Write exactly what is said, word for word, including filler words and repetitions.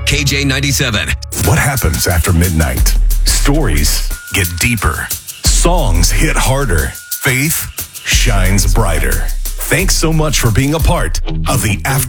K J ninety-seven. What happens after midnight? Stories get deeper. Songs hit harder. Faith shines brighter. Thanks so much for being a part of the After